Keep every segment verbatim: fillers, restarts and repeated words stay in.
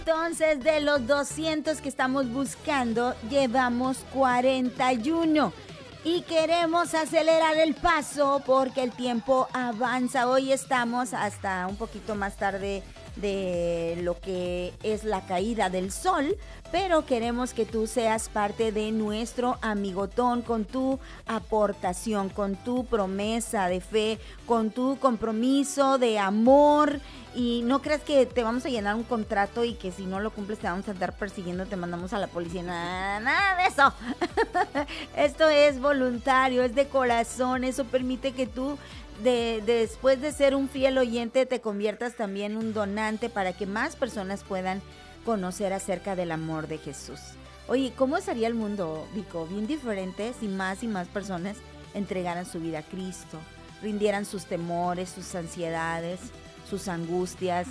Entonces, de los doscientos que estamos buscando, llevamos cuarenta y uno. Y queremos acelerar el paso porque el tiempo avanza. Hoy estamos hasta un poquito más tarde de lo que es la caída del sol, pero queremos que tú seas parte de nuestro amigotón con tu aportación, con tu promesa de fe, con tu compromiso de amor. Y no creas que te vamos a llenar un contrato y que si no lo cumples te vamos a andar persiguiendo, te mandamos a la policía. Nada, nada de eso. Esto es voluntario, es de corazón. Eso permite que tú, de, de, después de ser un fiel oyente, te conviertas también en un donante para que más personas puedan conocer acerca del amor de Jesús. Oye, ¿cómo estaría el mundo, Vico? Bien diferente si más y más personas entregaran su vida a Cristo, rindieran sus temores, sus ansiedades, sus angustias,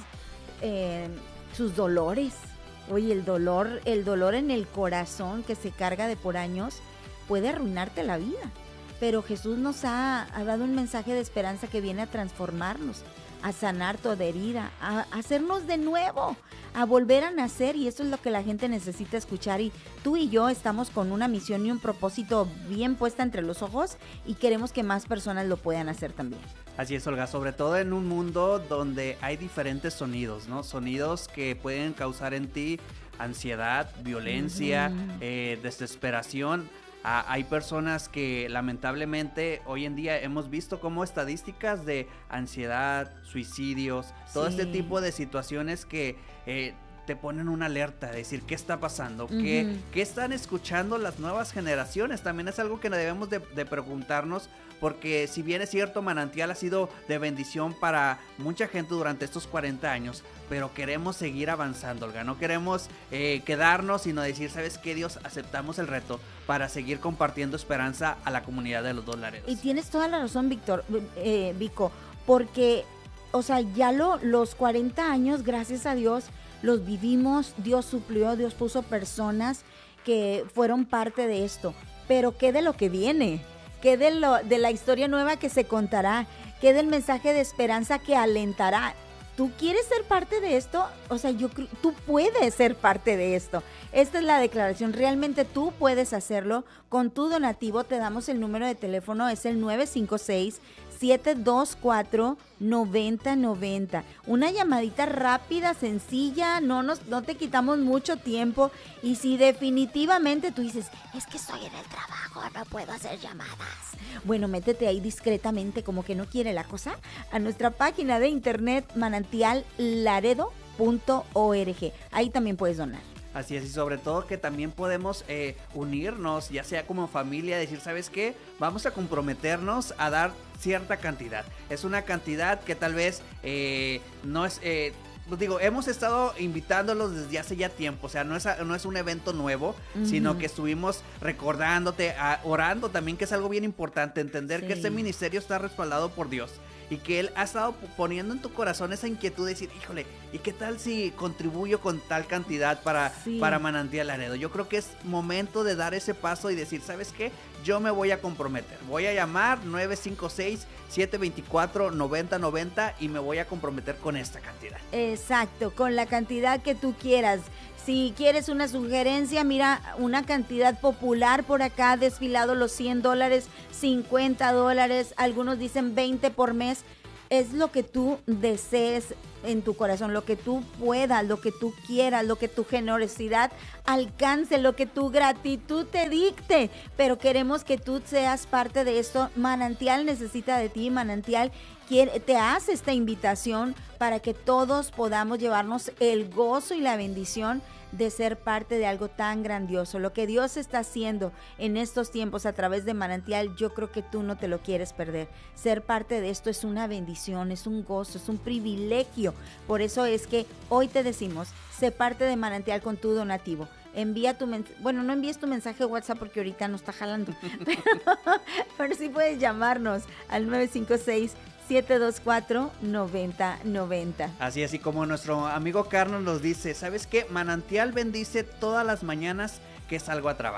eh, sus dolores. Oye, el dolor, el dolor en el corazón que se carga de por años puede arruinarte la vida. Pero Jesús nos ha, ha dado un mensaje de esperanza que viene a transformarnos, a sanar toda herida, a, a hacernos de nuevo, a volver a nacer, y eso es lo que la gente necesita escuchar. Y tú y yo estamos con una misión y un propósito bien puesta entre los ojos y queremos que más personas lo puedan hacer también. Así es, Olga, sobre todo en un mundo donde hay diferentes sonidos, ¿no? Sonidos que pueden causar en ti ansiedad, violencia, uh-huh. eh, desesperación. Ah, hay personas que lamentablemente hoy en día hemos visto como estadísticas de ansiedad, suicidios, sí. todo este tipo de situaciones que eh, te ponen una alerta, de decir qué está pasando, uh-huh. ¿Qué, qué están escuchando las nuevas generaciones. También es algo que debemos de, de preguntarnos, porque si bien es cierto, Manantial ha sido de bendición para mucha gente durante estos cuarenta años, pero queremos seguir avanzando, Olga. No queremos eh, quedarnos, sino decir, ¿sabes qué, Dios? Aceptamos el reto para seguir compartiendo esperanza a la comunidad de los Dos Laredos. Y tienes toda la razón, Víctor, eh, Vico, porque, o sea, ya lo, los cuarenta años, gracias a Dios, los vivimos, Dios suplió, Dios puso personas que fueron parte de esto. Pero ¿qué de lo que viene? ¿Qué de, lo, de la historia nueva que se contará? ¿Qué del mensaje de esperanza que alentará? ¿Tú quieres ser parte de esto? O sea, yo tú puedes ser parte de esto. Esta es la declaración. Realmente tú puedes hacerlo. Con tu donativo te damos el número de teléfono. Es el nueve cinco seis, siete dos cuatro, nueve cero nueve cero. Una llamadita rápida, sencilla. No, nos, no te quitamos mucho tiempo. Y si definitivamente tú dices, es que estoy en el trabajo, no puedo hacer llamadas. Bueno, métete ahí discretamente, como que no quiere la cosa, a nuestra página de internet manantial laredo punto org. Ahí también puedes donar. Así es, y sobre todo que también podemos eh, unirnos, ya sea como familia, decir, ¿sabes qué? Vamos a comprometernos a dar cierta cantidad. Es una cantidad que tal vez eh, no es... Eh, Pues digo, hemos estado invitándolos desde hace ya tiempo, o sea, no es, no es un evento nuevo, uh-huh. sino que estuvimos recordándote, a, orando también, que es algo bien importante, entender sí. que este ministerio está respaldado por Dios y que Él ha estado poniendo en tu corazón esa inquietud de decir, híjole, ¿y qué tal si contribuyo con tal cantidad para, sí. para Manantial Laredo? Yo creo que es momento de dar ese paso y decir, ¿sabes qué? Yo me voy a comprometer, voy a llamar nueve cinco seis, siete dos cuatro, nueve cero nueve cero y me voy a comprometer con esta cantidad. Exacto, con la cantidad que tú quieras. Si quieres una sugerencia, mira, una cantidad popular por acá, desfilado los cien dólares, cincuenta dólares, algunos dicen veinte por mes. Es lo que tú desees en tu corazón, lo que tú puedas, lo que tú quieras, lo que tu generosidad alcance, lo que tu gratitud te dicte. Pero queremos que tú seas parte de esto. Manantial necesita de ti, Manantial quiere, te hace esta invitación para que todos podamos llevarnos el gozo y la bendición de ser parte de algo tan grandioso. Lo que Dios está haciendo en estos tiempos a través de Manantial, yo creo que tú no te lo quieres perder. Ser parte de esto es una bendición, es un gozo, es un privilegio. Por eso es que hoy te decimos, sé parte de Manantial con tu donativo. Envía tu mensaje, bueno, no envíes tu mensaje WhatsApp porque ahorita no está jalando, pero, pero sí puedes llamarnos al nueve cinco seis, siete dos cuatro, nueve cero nueve cero. Así es, y como nuestro amigo Carlos nos dice, ¿sabes qué? Manantial bendice todas las mañanas que salgo a trabajar.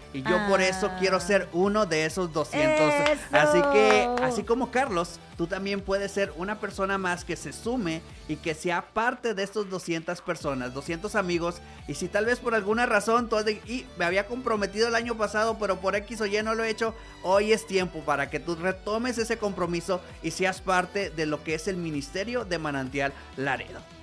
y yo ah. por eso quiero ser uno de esos doscientos. Eso. Así que, así como Carlos, tú también puedes ser una persona más que se sume y que sea parte de estos doscientas personas, doscientos amigos. Y si tal vez por alguna razón tú has de, y me había comprometido el año pasado, pero por X o Y no lo he hecho, hoy es tiempo para que tú retomes ese compromiso y seas parte de lo que es el Ministerio de Manantial Laredo.